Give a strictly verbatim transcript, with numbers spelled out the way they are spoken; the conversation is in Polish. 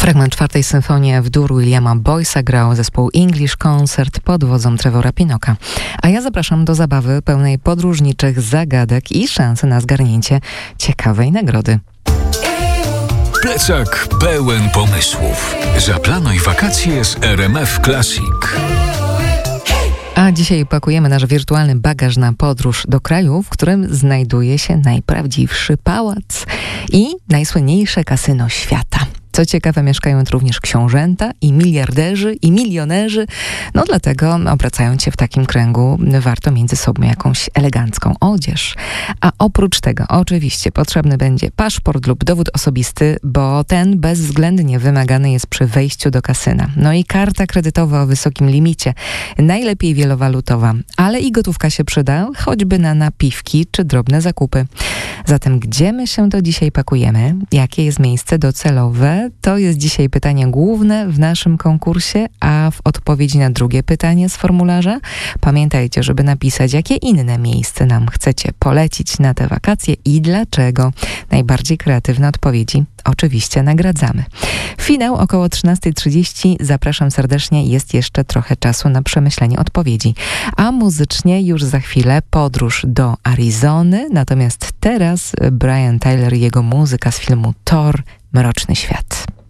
Fragment czwartej symfonii F-dur Williama Boyce'a grał zespół English Concert pod wodzą Trevora Pinnocka. A ja zapraszam do zabawy pełnej podróżniczych zagadek i szansy na zgarnięcie ciekawej nagrody. Plecak pełen pomysłów. Zaplanuj wakacje z R M F Classic. A dzisiaj pakujemy nasz wirtualny bagaż na podróż do kraju, w którym znajduje się najprawdziwszy pałac i najsłynniejsze kasyno świata. Co ciekawe, mieszkają tu również książęta i miliarderzy i milionerzy. No dlatego, obracając się w takim kręgu, warto między sobą jakąś elegancką odzież. A oprócz tego oczywiście potrzebny będzie paszport lub dowód osobisty, bo ten bezwzględnie wymagany jest przy wejściu do kasyna. No i karta kredytowa o wysokim limicie, najlepiej wielowalutowa, ale i gotówka się przyda, choćby na napiwki czy drobne zakupy. Zatem gdzie my się to dzisiaj pakujemy? Jakie jest miejsce docelowe? To jest dzisiaj pytanie główne w naszym konkursie, a w odpowiedzi na drugie pytanie z formularza pamiętajcie, żeby napisać, jakie inne miejsce nam chcecie polecić na te wakacje i dlaczego. Najbardziej kreatywne odpowiedzi oczywiście nagradzamy. Finał około trzynasta trzydzieści. Zapraszam serdecznie, jest jeszcze trochę czasu na przemyślenie odpowiedzi. A muzycznie już za chwilę podróż do Arizony, natomiast teraz Brian Tyler i jego muzyka z filmu Thor, Mroczny Świat.